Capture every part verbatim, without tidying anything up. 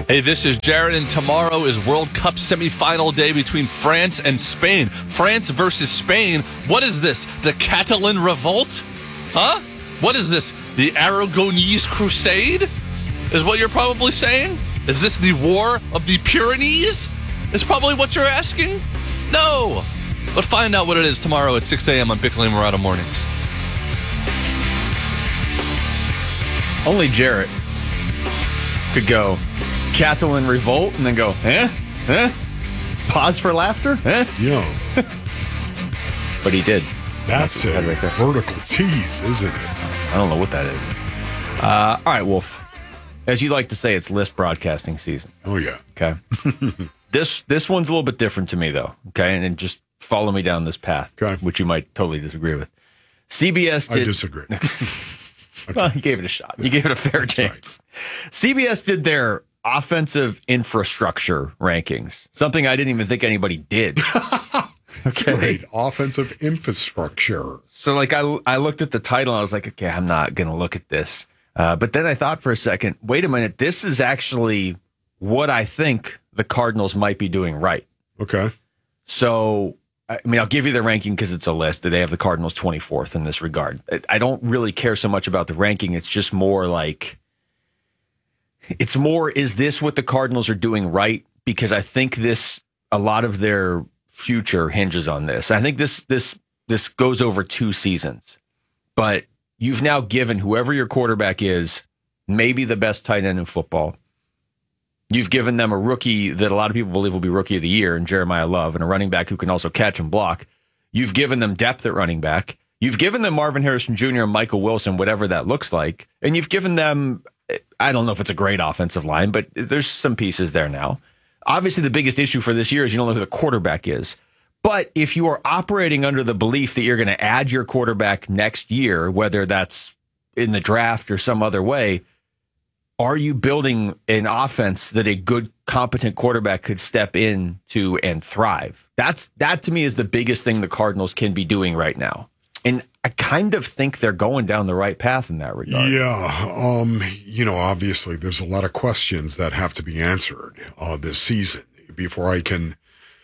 Hey, this is Jared, and tomorrow is World Cup semifinal day between France and Spain. France versus Spain. What is this? The Catalan Revolt? Huh? What is this? The Aragonese Crusade? Is what you're probably saying? Is this the War of the Pyrenees? Is probably what you're asking? No. But find out what it is tomorrow at six a.m. on Bickley and Murata Mornings. Only Jarrett could go Catalan Revolt and then go, eh? Eh? Pause for laughter? Eh? Yeah. But he did. That's, That's a right there. Vertical tease, isn't it? I don't know what that is. Uh, all right, Wolf. As you like to say, it's list broadcasting season. Oh, yeah. Okay. this this one's a little bit different to me, though. Okay, and, and just follow me down this path, okay, which you might totally disagree with. C B S did... I disagree. Okay. Well, you gave it a shot. You gave it a fair That's chance. Right. C B S did their offensive infrastructure rankings, something I didn't even think anybody did. That's okay. Great. Offensive infrastructure. So, like, I, I looked at the title and I was like, okay, I'm not going to look at this. Uh, but then I thought for a second, wait a minute, this is actually what I think the Cardinals might be doing right. Okay. So, I mean, I'll give you the ranking because it's a list. They have the Cardinals twenty-fourth in this regard. I don't really care so much about the ranking. It's just more like, it's more, is this what the Cardinals are doing right? Because I think this, a lot of their future hinges on this. I think this this this goes over two seasons. But you've now given whoever your quarterback is maybe the best tight end in football. You've given them a rookie that a lot of people believe will be rookie of the year in Jeremiah Love, and a running back who can also catch and block. You've given them depth at running back. You've given them Marvin Harrison Junior and Michael Wilson, whatever that looks like. And you've given them, I don't know if it's a great offensive line, but there's some pieces there now. Obviously, the biggest issue for this year is you don't know who the quarterback is. But if you are operating under the belief that you're going to add your quarterback next year, whether that's in the draft or some other way, are you building an offense that a good, competent quarterback could step into and thrive? That's that to me is the biggest thing the Cardinals can be doing right now. And I kind of think they're going down the right path in that regard. Yeah. Um, you know, obviously there's a lot of questions that have to be answered uh, this season before I can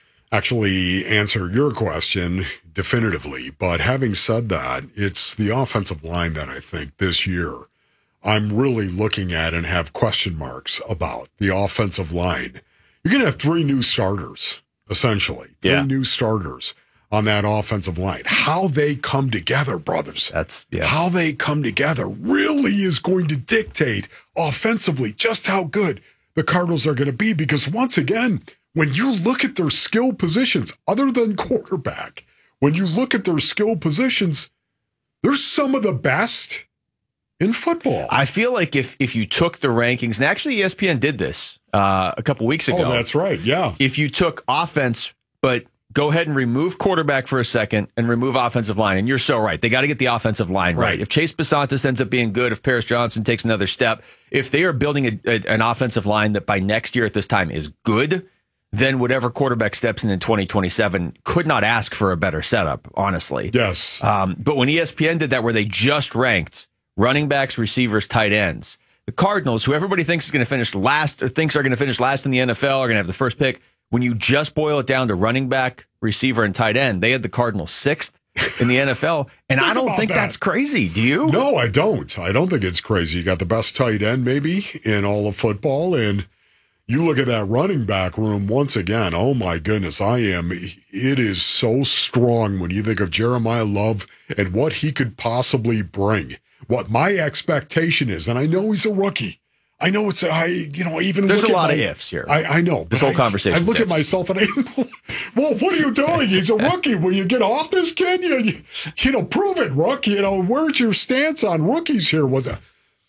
actually answer your question definitively. But having said that, it's the offensive line that I think this year I'm really looking at and have question marks about the offensive line. You're going to have three new starters, essentially. Three yeah. new starters on that offensive line. How they come together, brothers. That's yeah. How they come together really is going to dictate offensively just how good the Cardinals are going to be. Because once again, when you look at their skill positions, other than quarterback, when you look at their skill positions, they're some of the best in football. I feel like if if you took the rankings, and actually E S P N did this uh, a couple weeks ago. Oh, that's right. Yeah. If you took offense, but go ahead and remove quarterback for a second and remove offensive line. And you're so right. They got to get the offensive line right. right. If Chase Besantis ends up being good, if Paris Johnson takes another step, if they are building a, a, an offensive line that by next year at this time is good, then whatever quarterback steps in in twenty twenty-seven could not ask for a better setup, honestly. Yes. Um, but when E S P N did that, where they just ranked running backs, receivers, tight ends, the Cardinals, who everybody thinks is going to finish last or thinks are going to finish last in the N F L, are going to have the first pick. When you just boil it down to running back, receiver, and tight end, they had the Cardinals sixth in the N F L. And I don't think that. that's crazy. Do you? No, I don't. I don't think it's crazy. You got the best tight end maybe in all of football. And you look at that running back room once again. Oh, my goodness. I am. It is so strong when you think of Jeremiah Love and what he could possibly bring. What my expectation is, and I know he's a rookie. I know it's, I, you know, even There's look a at lot my, of ifs here. I, I know. This whole I, conversation. I look ifs. at myself and I, well, what are you doing? He's a rookie. Will you get off this kid? You, you, you know, prove it, Rook. You know, where's your stance on rookies here? Was it?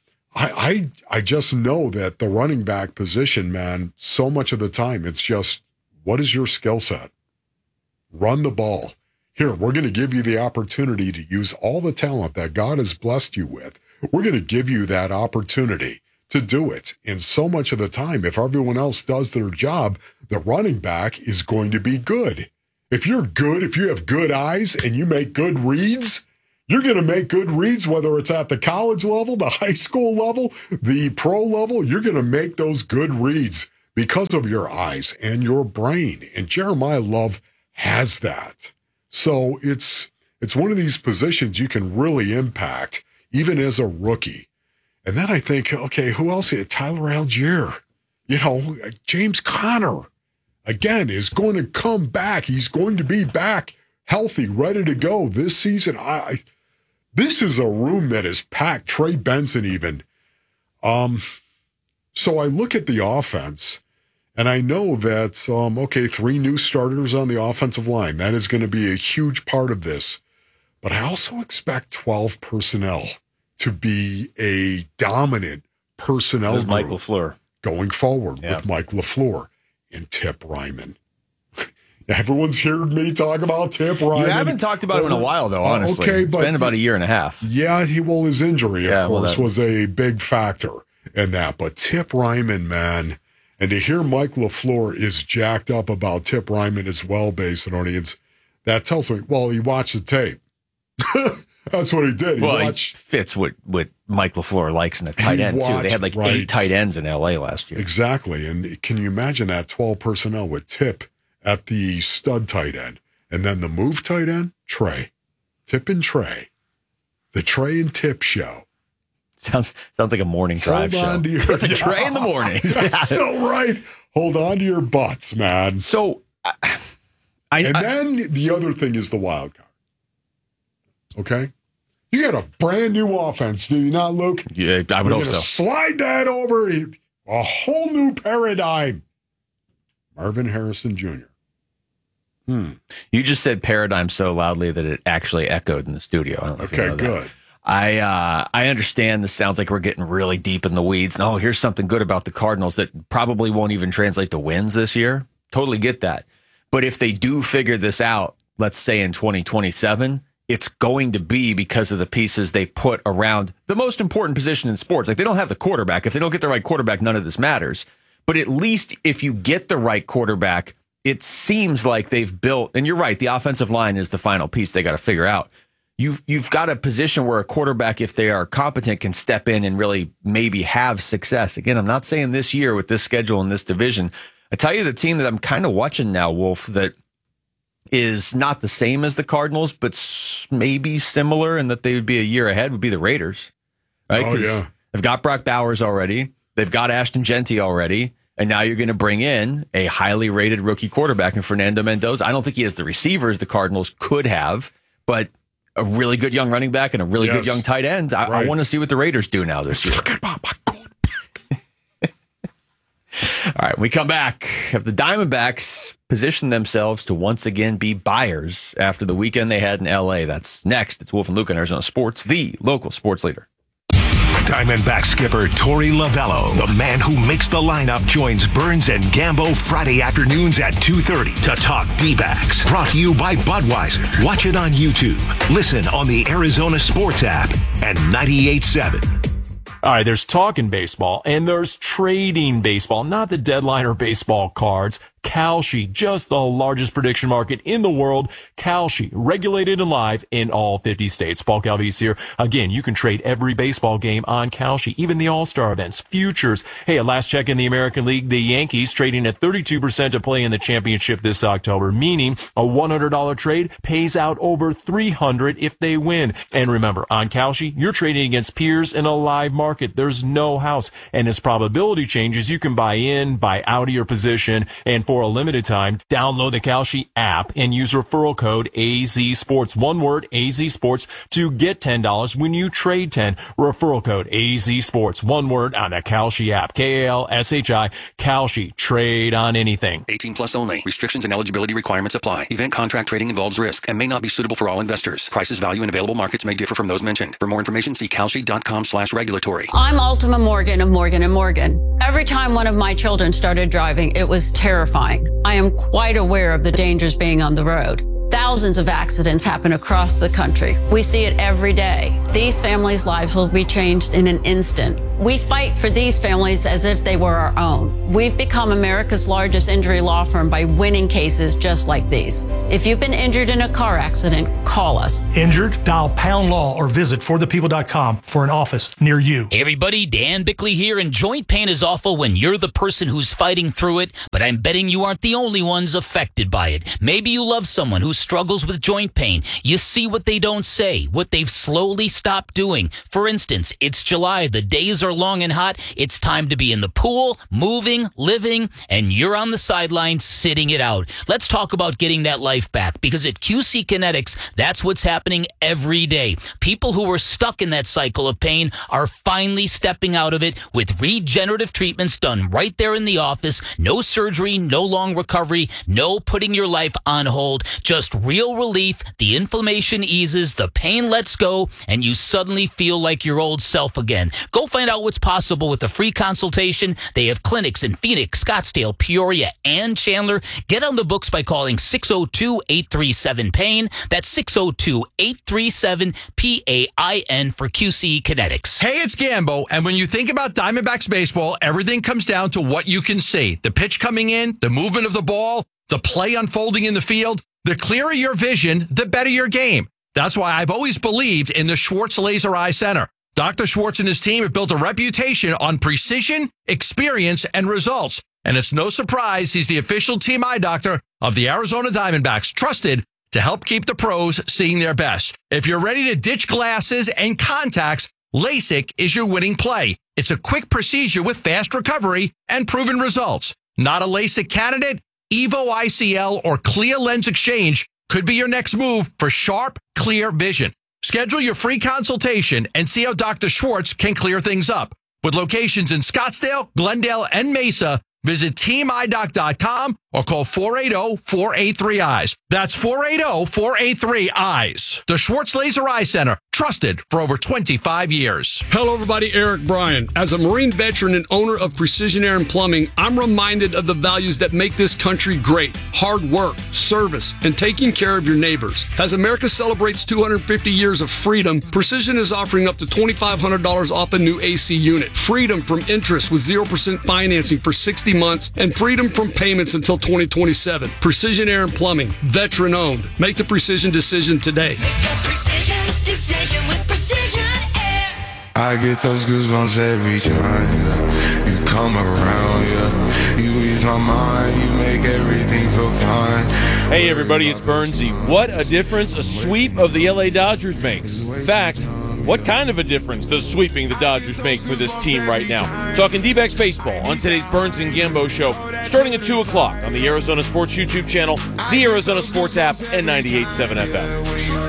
I, I, I just know that the running back position, man, so much of the time, it's just, what is your skill set? Run the ball. Here, we're going to give you the opportunity to use all the talent that God has blessed you with. We're going to give you that opportunity to do it. And so much of the time, if everyone else does their job, the running back is going to be good. If you're good, if you have good eyes and you make good reads, You're going to make good reads, whether it's at the college level, the high school level, the pro level. You're going to make those good reads because of your eyes and your brain. And Jeremiah Love has that. So it's it's one of these positions you can really impact, even as a rookie. And then I think, okay, who else here? Tyler Algier. You know, James Conner, again, is going to come back. He's going to be back healthy, ready to go this season. I, this is a room that is packed. Trey Benson even. Um, so I look at the offense, and I know that, um, okay, three new starters on the offensive line. That is going to be a huge part of this. But I also expect twelve personnel to be a dominant personnel There's group Mike LaFleur going forward yeah. with Mike LaFleur and Tip Ryman. Everyone's heard me talk about Tip Ryman. You haven't talked about him in a while, though, honestly. Okay, it's but been about a year and a half. Yeah, he well, his injury, of yeah, course, well, that, was a big factor in that. But Tip Ryman, man, and to hear Mike LaFleur is jacked up about Tip Ryman as well, Basinonians, that tells me, well, he watched the tape. That's what he did. He well, watched, it fits what, what Mike LaFleur likes in the tight end, watched, too. They had like right. eight tight ends in L A last year. Exactly. And can you imagine that twelve personnel with Tip at the stud tight end? And then the move tight end, Trey. Tip and Trey. The Trey and Tip show. Sounds sounds like a morning drive Hold show. on to your, the yeah, Trey in the morning. That's so right. Hold on to your butts, man. So, I, I And I, then the other thing is the wild card. Okay? You got a brand new offense, do you not, Luke? yeah, I would We're hope gonna so. slide that over. A whole new paradigm. Marvin Harrison Junior Hmm. You just said paradigm so loudly that it actually echoed in the studio. I don't know if you Okay, know that. good. I uh, I understand this sounds like we're getting really deep in the weeds. No, here's something good about the Cardinals that probably won't even translate to wins this year. Totally get that. But if they do figure this out, let's say in twenty twenty-seven, it's going to be because of the pieces they put around the most important position in sports. Like, they don't have the quarterback. If they don't get the right quarterback, none of this matters. But at least if you get the right quarterback, it seems like they've built, and you're right, the offensive line is the final piece they got to figure out. You've you've got a position where a quarterback, if they are competent, can step in and really maybe have success. Again, I'm not saying this year with this schedule and this division. I tell you, the team that I'm kind of watching now, Wolf, that is not the same as the Cardinals, but maybe similar in that they would be a year ahead, would be the Raiders. Right? Oh, yeah. They've got Brock Bowers already. They've got Ashton Genty already. And now you're going to bring in a highly rated rookie quarterback in Fernando Mendoza. I don't think he has the receivers the Cardinals could have, but a really good young running back and a really Yes. good young tight end. I, Right. I want to see what the Raiders do now this year. Talking about my quarterback. All right, we come back. Have the Diamondbacks position themselves to once again be buyers after the weekend they had in L A? That's next. It's Wolf and Luke on Arizona Sports, the local sports leader. Diamondback skipper Torey Lovello, the man who makes the lineup, joins Burns and Gambo Friday afternoons at two thirty to talk D-backs. Brought to you by Budweiser. Watch it on YouTube. Listen on the Arizona Sports app and ninety-eight point seven. All right, there's talking baseball and there's trading baseball, not the deadline or baseball cards. Kalshi, just the largest prediction market in the world. Kalshi, regulated and live in all fifty states. Paul Calvise here. Again, you can trade every baseball game on Kalshi, even the All-Star events, futures. Hey, at last check in the American League, the Yankees trading at thirty-two percent to play in the championship this October, meaning a one hundred dollars trade pays out over three hundred dollars if they win. And remember, on Kalshi, you're trading against peers in a live market. There's no house. And as probability changes, you can buy in, buy out of your position, and for a limited time, download the Kalshi app and use referral code A Z Sports. One word, A Z Sports, to get ten dollars when you trade ten. Referral code A Z Sports. One word on the Kalshi app. K A L S H I. Kalshi. Trade on anything. eighteen plus only. Restrictions and eligibility requirements apply. Event contract trading involves risk and may not be suitable for all investors. Prices, value, and available markets may differ from those mentioned. For more information, see kalshi.com slash regulatory. I'm Ultima Morgan of Morgan and Morgan. Every time one of my children started driving, it was terrifying. I am quite aware of the dangers being on the road. Thousands of accidents happen across the country. We see it every day. these families' lives will be changed in an instant. We fight for these families as if they were our own. We've become America's largest injury law firm by winning cases just like these. If you've been injured in a car accident, call us. Injured? Dial pound law or visit for the people dot com for an office near you. Hey everybody, Dan Bickley here, and joint pain is awful when you're the person who's fighting through it, but I'm betting you aren't the only ones affected by it. Maybe you love someone who struggles with joint pain. You see what they don't say, what they've slowly stopped doing. For instance, it's July, the days are long and hot. It's time to be in the pool, moving, living, and you're on the sideline sitting it out. Let's talk about getting that life back, because at Q C Kinetics, that's what's happening every day. People who were stuck in that cycle of pain are finally stepping out of it with regenerative treatments done right there in the office. No surgery, no long recovery, no putting your life on hold, just real relief. The inflammation eases, the pain lets go, and you suddenly feel like your old self again. Go find out what's possible with a free consultation. They have clinics in Phoenix, Scottsdale, Peoria, and Chandler. Get on the books by calling six oh two, eight three seven, pain. That's six oh two, eight three seven, P A I N for Q C Kinetics. Hey, it's Gambo, and when you think about Diamondbacks baseball, everything comes down to what you can see. The pitch coming in, the movement of the ball, the play unfolding in the field. The clearer your vision, the better your game. That's why I've always believed in the Schwartz Laser Eye Center. Doctor Schwartz and his team have built a reputation on precision, experience, and results. And it's no surprise he's the official team eye doctor of the Arizona Diamondbacks, trusted to help keep the pros seeing their best. If you're ready to ditch glasses and contacts, LASIK is your winning play. It's a quick procedure with fast recovery and proven results. Not a LASIK candidate? Evo I C L or Clear Lens Exchange could be your next move for sharp, clear vision. Schedule your free consultation and see how Doctor Schwartz can clear things up. With locations in Scottsdale, Glendale, and Mesa, visit team eye doc dot com or call four eight zero, four eight three, eyes. That's four eight zero, four eight three, eyes. The Schwartz Laser Eye Center, trusted for over twenty-five years. Hello, everybody. Eric Bryan. As a Marine veteran and owner of Precision Air and Plumbing, I'm reminded of the values that make this country great. Hard work, service, and taking care of your neighbors. As America celebrates two hundred fifty years of freedom, Precision is offering up to twenty-five hundred dollars off a new A C unit. Freedom from interest with zero percent financing for sixty months, and freedom from payments until twenty twenty-seven. Precision Air and Plumbing, veteran owned. Make the precision decision today. Make the precision decision with Precision Air. I get those goosebumps every time, yeah. You come around, yeah. You ease my mind, you make everything feel fine. Hey everybody, it's Bernsey. What a difference a sweep of the L A Dodgers makes. In fact, what kind of a difference does sweeping the Dodgers make for this team right now? Talking D-backs baseball on today's Burns and Gambo show, starting at two o'clock on the Arizona Sports YouTube channel, the Arizona Sports app, and ninety-eight point seven F M.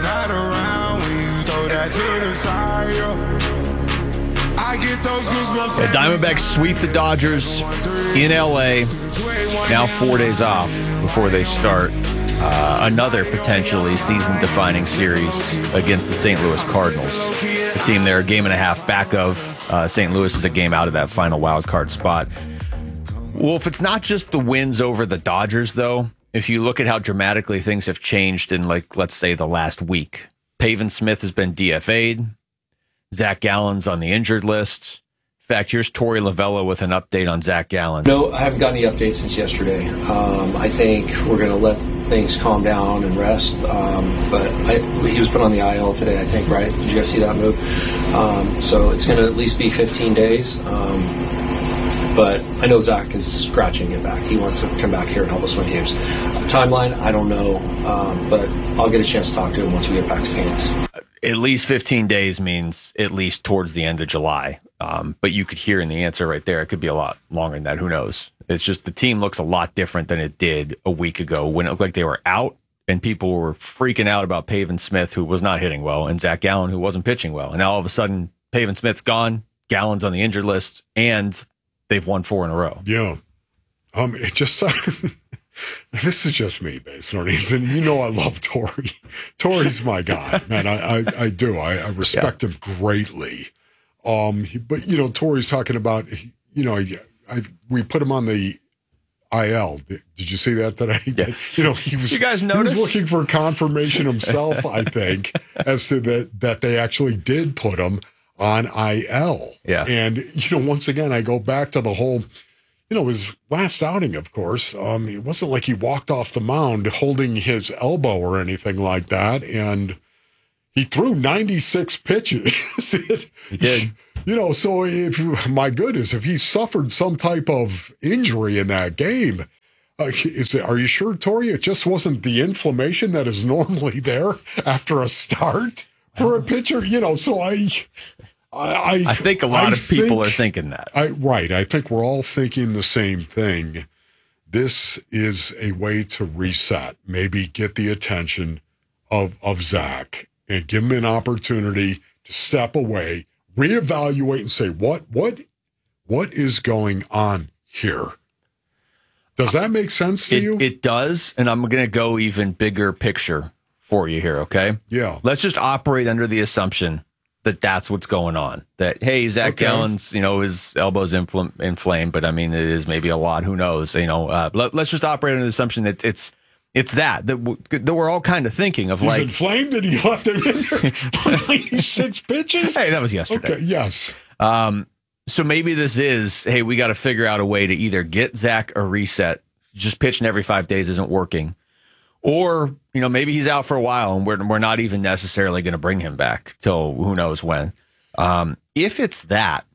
The Diamondbacks sweep the Dodgers in L A. Now four days off before they start uh, another potentially season-defining series against the Saint Louis Cardinals. The team they're a game and a half back of. Uh, Saint Louis is a game out of that final wild card spot. Well, if it's not just the wins over the Dodgers, though, if you look at how dramatically things have changed in, like, let's say the last week, Pavin Smith has been D F A'd. Zach Gallen's on the injured list. In fact, here's Torey Lovullo with an update on Zach Gallen. No, I haven't gotten any updates since yesterday. Um, I think we're going to let things calm down and rest. Um, but I, he was put on the I L today, I think, right? Did you guys see that move? Um, so it's going to at least be fifteen days. Um, but I know Zach is scratching it back. He wants to come back here and help us win games. Timeline, I don't know. Um, but I'll get a chance to talk to him once we get back to Phoenix. At least fifteen days means at least towards the end of July. Um, but you could hear in the answer right there, it could be a lot longer than that. Who knows? It's just the team looks a lot different than it did a week ago when it looked like they were out and people were freaking out about Pavin Smith, who was not hitting well, and Zach Gallen, who wasn't pitching well. And now all of a sudden, Pavin Smith's gone, Gallen's on the injured list, and they've won four in a row. Yeah. Um, it just... This is just me, based on reason. You know I love Torey. Torey's my guy, man. I, I, I do. I, I respect yeah. him greatly. Um, he, but, you know, Torey's talking about, you know, I, we put him on the I L. Did, did you see that today? Yeah. You know, he was, you guys he notice? was looking for confirmation himself, I think, as to that, that they actually did put him on I L. Yeah. And, you know, once again, I go back to the whole, you know, his last outing, of course. Um, it wasn't like he walked off the mound holding his elbow or anything like that. And he threw ninety-six pitches. it, he did. You know, so if, my goodness, if he suffered some type of injury in that game, uh, is it, are you sure, Tori, it just wasn't the inflammation that is normally there after a start for a pitcher? You know, so I... I, I think a lot I of people think, are thinking that. I, right. I think we're all thinking the same thing. This is a way to reset, maybe get the attention of, of Zach and give him an opportunity to step away, reevaluate and say, what, what, what is going on here? Does that make sense to it, you? It does. And I'm going to go even bigger picture for you here. Okay. Yeah. Let's just operate under the assumption that that's what's going on. That, hey, Zach Okay. Gallen's, you know, his elbow's infl- inflamed, but I mean, it is maybe a lot. Who knows? You know, uh, let, let's just operate under the assumption that it's it's that that, w- that we're all kind of thinking of. He's like inflamed and he left him in there for ninety-six pitches. Hey, that was yesterday. Okay. Yes. Um, so maybe this is, hey, we got to figure out a way to either get Zach a reset. Just pitching every five days isn't working. Or, you know, maybe he's out for a while and we're we're not even necessarily going to bring him back till who knows when. Um, if it's that,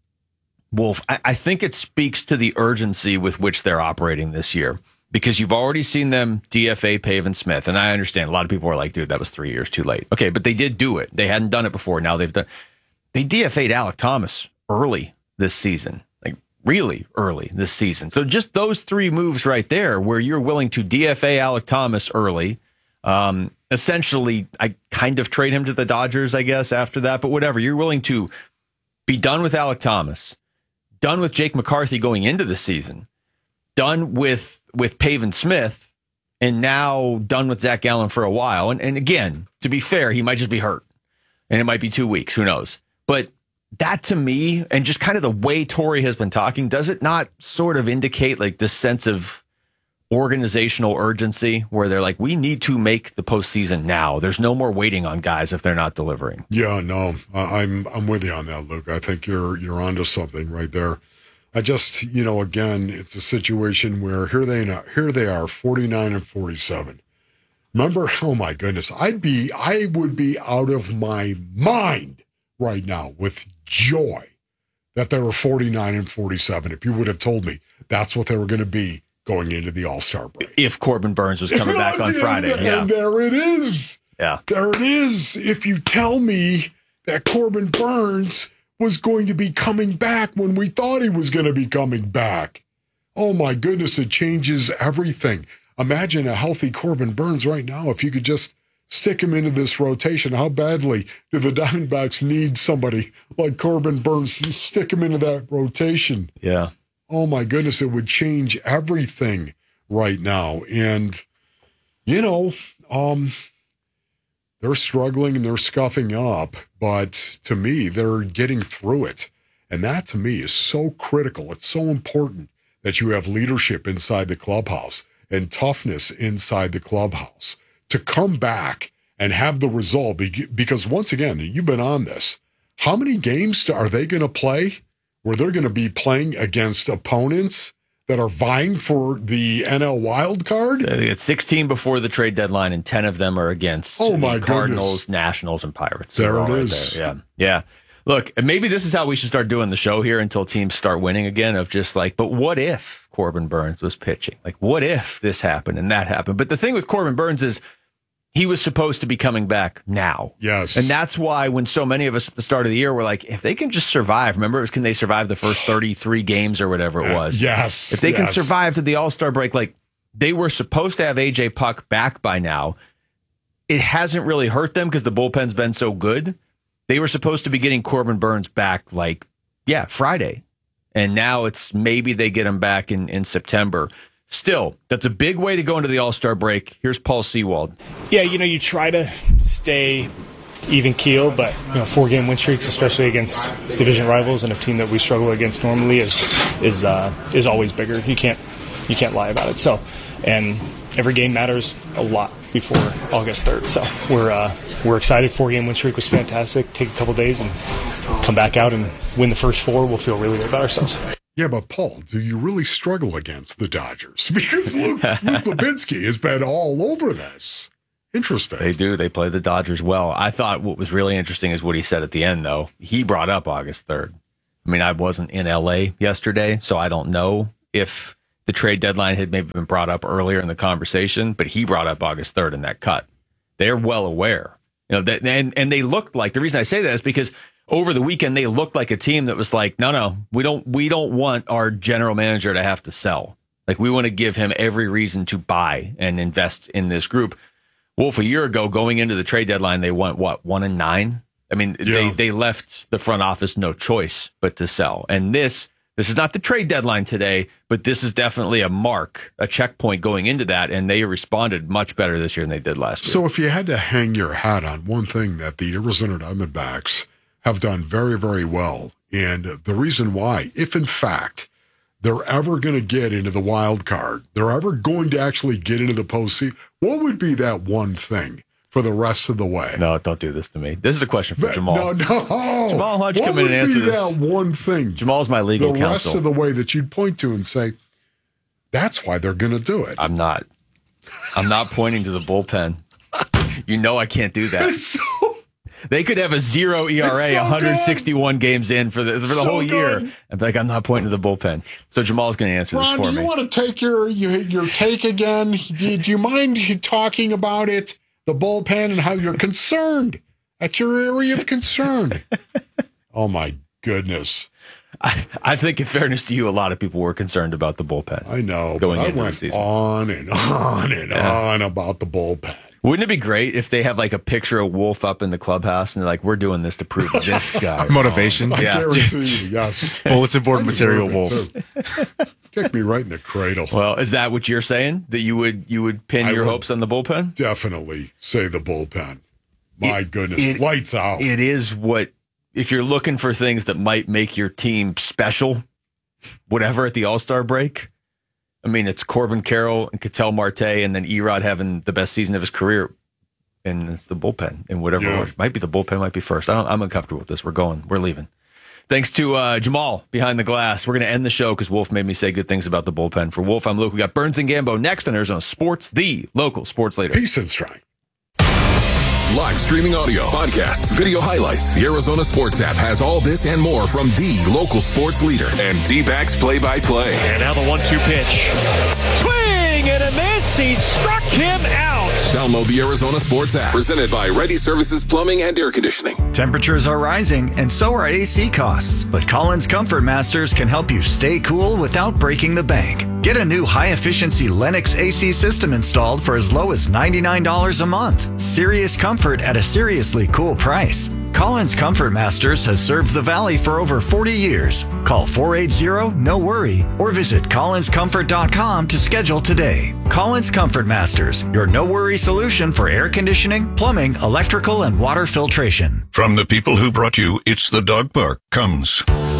Wolf, I, I think it speaks to the urgency with which they're operating this year, because you've already seen them D F A Pavin Smith. And I understand a lot of people are like, dude, that was three years too late. Okay, but they did do it. They hadn't done it before. Now they've done. They D F A'd Alek Thomas early this season. Really early this season. So just those three moves right there, where you're willing to D F A Alek Thomas early, um, essentially, I kind of trade him to the Dodgers, I guess, after that, but whatever. You're willing to be done with Alek Thomas, done with Jake McCarthy going into the season, done with with Pavin Smith, and now done with Zach Gallen for a while. And, and again, to be fair, he might just be hurt, and it might be two weeks. Who knows? But that to me, and just kind of the way Torey has been talking, does it not sort of indicate like this sense of organizational urgency where they're like, we need to make the postseason now. There's no more waiting on guys if they're not delivering. Yeah, no, I- I'm I'm with you on that, Luke. I think you're you're onto something right there. I just, you know, again, it's a situation where here they are, here they are, forty-nine and forty-seven. Remember, oh my goodness, I'd be I would be out of my mind right now with joy that they were forty-nine and forty-seven. If you would have told me that's what they were going to be going into the All-Star break. If Corbin Burns was coming back on Friday. And Yeah. there it is. Yeah. There it is. If you tell me that Corbin Burns was going to be coming back when we thought he was going to be coming back. Oh my goodness, it changes everything. Imagine a healthy Corbin Burns right now. If you could just stick him into this rotation, how badly do the Diamondbacks need somebody like Corbin Burns to stick him into that rotation? Yeah. Oh my goodness, it would change everything right now. And, you know, um, they're struggling and they're scuffing up, but to me, they're getting through it. And that to me is so critical. It's so important that you have leadership inside the clubhouse and toughness inside the clubhouse to come back and have the result. Because once again, you've been on this. How many games are they going to play where they're going to be playing against opponents that are vying for the N L wild card? So they get sixteen before the trade deadline, and ten of them are against Oh, the my Cardinals, goodness. Nationals, and Pirates. There They're all it right is. there. Yeah. Yeah. Look, and maybe this is how we should start doing the show here until teams start winning again, of just like, but what if Corbin Burns was pitching? Like, what if this happened and that happened? But the thing with Corbin Burns is he was supposed to be coming back now. Yes. And that's why when so many of us at the start of the year were like, if they can just survive, remember, it was, can they survive the first thirty-three games or whatever it was? Yes. If they can yes. survive to the All-Star break, like they were supposed to have A J Puck back by now. It hasn't really hurt them because the bullpen's been so good. They were supposed to be getting Corbin Burns back like, yeah, Friday. And now it's maybe they get him back in, in September. Still, that's a big way to go into the All-Star break. Here's Paul Sewald. Yeah, you know, you try to stay even keel, but you know, four-game win streaks, especially against division rivals and a team that we struggle against normally, is is uh, is always bigger. You can't you can't lie about it. So, and every game matters a lot before August third. So we're uh, we're excited. Four-game win streak was fantastic. Take a couple days and come back out and win the first four. We'll feel really good about ourselves. Yeah, but Paul, do you really struggle against the Dodgers? Because Luke, Luke Lubinski has been all over this. Interesting. They do. They play the Dodgers well. I thought what was really interesting is what he said at the end, though. He brought up August third. I mean, I wasn't in L A yesterday, so I don't know if the trade deadline had maybe been brought up earlier in the conversation, but he brought up August third in that cut. They're well aware. You know, that, and, and they looked like, the reason I say that is because over the weekend, they looked like a team that was like, no, no, we don't, we don't want our general manager to have to sell. Like, we want to give him every reason to buy and invest in this group. Wolf, a year ago, going into the trade deadline, they went, what, one and nine? I mean, yeah. they, they left the front office no choice but to sell. And this, this is not the trade deadline today, but this is definitely a mark, a checkpoint going into that. And they responded much better this year than they did last year. So if you had to hang your hat on one thing that the Arizona Diamondbacks have done very, very well, and the reason why, if in fact they're ever going to get into the wild card, they're ever going to actually get into the postseason, what would be that one thing for the rest of the way? No, don't do this to me. This is a question for but, Jamal. No, no. Jamal, why don't you come in and answer this? What would be that one thing? Jamal's my legal the counsel. The rest of the way that you'd point to and say, that's why they're going to do it. I'm not. I'm not pointing to the bullpen. You know I can't do that. It's so They could have a zero E R A, so one hundred sixty-one good. games in for the for the so whole year. Good. I'm like, I'm not pointing to the bullpen. So Jamal's going to answer Ron, this for do you me. You want to take your, your your take again? Do, do you mind talking about it, the bullpen, and how you're concerned? That's your area of concern. Oh my goodness! I, I think, in fairness to you, a lot of people were concerned about the bullpen. I know, going but I into went the season. on and on and yeah. on about the bullpen. Wouldn't it be great if they have like a picture of Wolf up in the clubhouse and they're like, we're doing this to prove this guy. Motivation. Oh, I yeah. guarantee you, yes. Bulletin board material, Wolf. Kick me right in the cradle. Well, is that what you're saying? That you would you would pin I your would hopes on the bullpen? Definitely say the bullpen. My it, goodness. it, Lights out. It is what, if you're looking for things that might make your team special, whatever at the All-Star break, I mean, it's Corbin Carroll and Ketel Marte and then Erod having the best season of his career. And it's the bullpen and whatever. Yeah. Order. Might be the bullpen, might be first. I don't, I'm uncomfortable with this. We're going. We're leaving. Thanks to uh, Jamal behind the glass. We're going to end the show because Wolf made me say good things about the bullpen. For Wolf, I'm Luke. We got Burns and Gambo next on Arizona Sports, the local sports leader. Peace and strength. Live streaming audio, podcasts, video highlights. The Arizona Sports app has all this and more from the local sports leader and D-backs play-by-play. And now the one two pitch. Swing and a miss. He struck him out. Download the Arizona Sports app. Presented by Ready Services Plumbing and Air Conditioning. Temperatures are rising, and so are A C costs. But Collins Comfort Masters can help you stay cool without breaking the bank. Get a new high-efficiency Lennox A C system installed for as low as ninety-nine dollars a month. Serious comfort at a seriously cool price. Collins Comfort Masters has served the Valley for over forty years. Call four eight zero, N O worry or visit collins comfort dot com to schedule today. Collins Comfort Masters, your no-worry solution for air conditioning, plumbing, electrical, and water filtration. From the people who brought you It's the Dog Park comes